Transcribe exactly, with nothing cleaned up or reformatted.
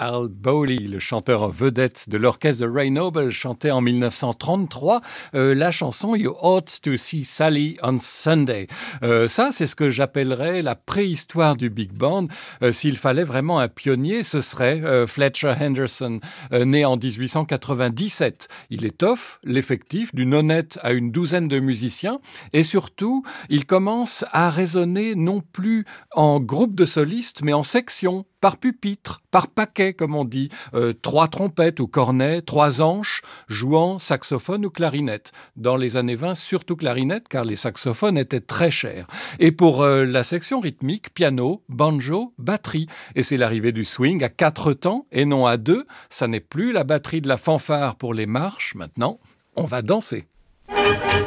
Al Bowley, le chanteur vedette de l'orchestre de Ray Noble, chantait en mille neuf cent trente-trois euh, la chanson You Ought to See Sally on Sunday. Euh, ça, c'est ce que j'appellerais la préhistoire du big band. Euh, s'il fallait vraiment un pionnier, ce serait euh, Fletcher Henderson, euh, né en dix-huit cent quatre-vingt-dix-sept. Il étoffe l'effectif d'une honnête à une douzaine de musiciens et surtout, il commence à résonner non plus en groupe de solistes, mais en section, par pupitre, par paquet, comme on dit. Euh, trois trompettes ou cornets, trois anches, jouant saxophone ou clarinette. Dans les années vingt, surtout clarinette, car les saxophones étaient très chers. Et pour euh, la section rythmique, piano, banjo, batterie. Et c'est l'arrivée du swing à quatre temps et non à deux. Ça n'est plus la batterie de la fanfare pour les marches. Maintenant, on va danser.